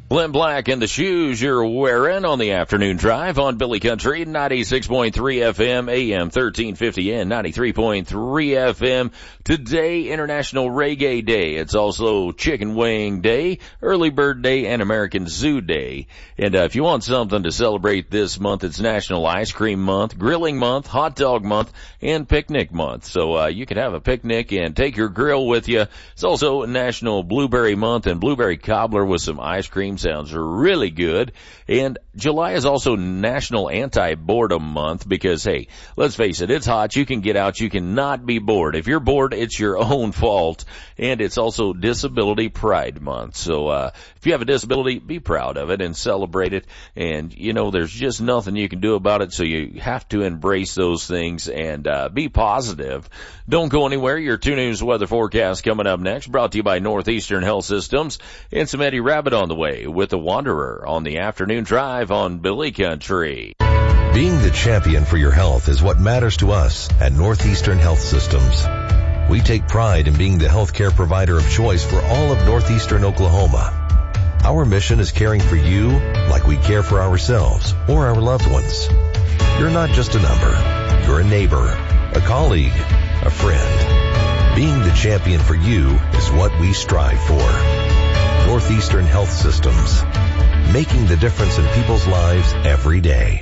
Glenn Black and the shoes you're wearing on the afternoon drive on Billy Country, 96.3 FM, AM 1350 and 93.3 FM. Today, International Reggae Day. It's also Chicken Wing Day, Early Bird Day, and American Zoo Day. And if you want something to celebrate this month, it's National Ice Cream Month, Grilling Month, Hot Dog Month, and Picnic Month. So you can have a picnic and take your grill with you. It's also National Blueberry Month and Blueberry Cobbler with some ice cream. Sounds really good. And July is also National Anti-Boredom Month because, hey, let's face it, it's hot. You can get out. You cannot be bored. If you're bored, it's your own fault. And it's also Disability Pride Month. So if you have a disability, be proud of it and celebrate it. And, you know, there's just nothing you can do about it, so you have to embrace those things and be positive. Don't go anywhere. Your 2 News weather forecast coming up next, brought to you by Northeastern Health Systems. And some Eddie Rabbit on the way with the Wanderer on the afternoon drive on Billy Country. Being the champion for your health is what matters to us at Northeastern Health Systems. We take pride in being the healthcare provider of choice for all of Northeastern Oklahoma. Our mission is caring for you like we care for ourselves or our loved ones. You're not just a number. You're a neighbor, a colleague, a friend. Being the champion for you is what we strive for. Northeastern Health Systems, making the difference in people's lives every day.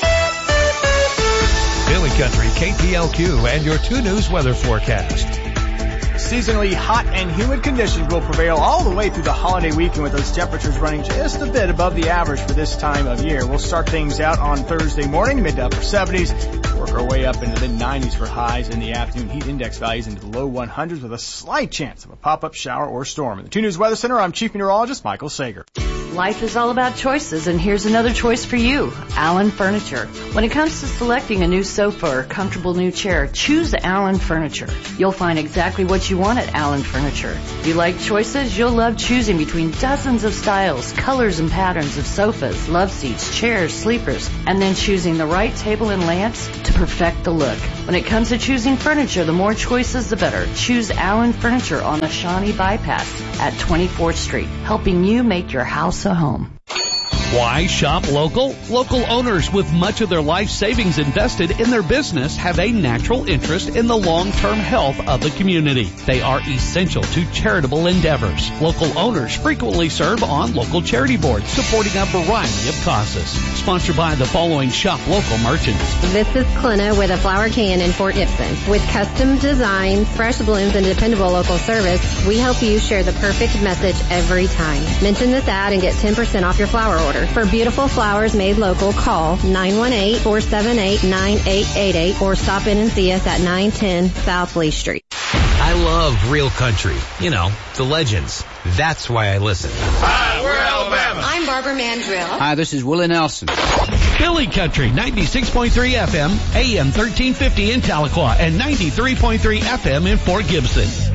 Billy Country, KPLQ, and your 2 News weather forecast. Seasonally hot and humid conditions will prevail all the way through the holiday weekend, with those temperatures running just a bit above the average for this time of year. We'll start things out on Thursday morning, mid to upper 70s, work our way up into the 90s for highs in the afternoon. Heat index values into the low 100s with a slight chance of a pop-up shower or storm. In the 2 News Weather Center, I'm Chief Meteorologist Michael Sager. Life is all about choices, and here's another choice for you, Allen Furniture. When it comes to selecting a new sofa or comfortable new chair, choose Allen Furniture. You'll find exactly what you want at Allen Furniture. If you like choices, you'll love choosing between dozens of styles, colors, and patterns of sofas, love seats, chairs, sleepers, and then choosing the right table and lamps to perfect the look. When it comes to choosing furniture, the more choices, the better. Choose Allen Furniture on the Shawnee Bypass at 24th Street, helping you make your house a home. Why shop local? Local owners with much of their life savings invested in their business have a natural interest in the long-term health of the community. They are essential to charitable endeavors. Local owners frequently serve on local charity boards, supporting a variety of causes. Sponsored by the following shop local merchants. This is Clina with a flower can in Fort Gibson. With custom designs, fresh blooms, and dependable local service, we help you share the perfect message every time. Mention this ad and get 10% off your flower order. For beautiful flowers made local, call 918-478-9888 or stop in and see us at 910 South Lee Street. I love real country. You know, the legends. That's why I listen. Hi, we're Alabama. I'm Barbara Mandrill. Hi, this is Willie Nelson. Billy Country, 96.3 FM, AM 1350 in Tahlequah, and 93.3 FM in Fort Gibson.